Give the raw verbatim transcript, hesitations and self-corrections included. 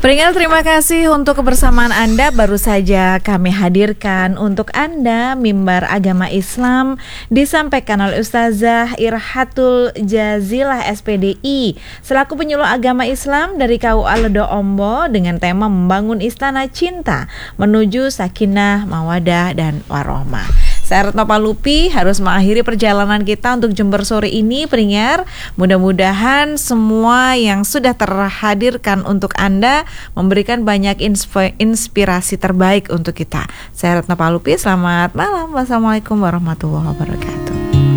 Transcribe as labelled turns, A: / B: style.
A: Peringat terima kasih untuk kebersamaan Anda. Baru saja kami hadirkan untuk Anda Mimbar Agama Islam disampaikan oleh Ustazah Irhatul Jazilah S P D I selaku penyuluh agama Islam dari K U A Ledo Ombo dengan tema membangun istana cinta menuju sakinah, mawadah dan warohmah. Saya Retno Palupi harus mengakhiri perjalanan kita untuk Jember sore ini, pendengar. Mudah-mudahan semua yang sudah terhadirkan untuk Anda memberikan banyak insp- inspirasi terbaik untuk kita. Saya Retno Palupi, selamat malam. Wassalamualaikum warahmatullahi wabarakatuh.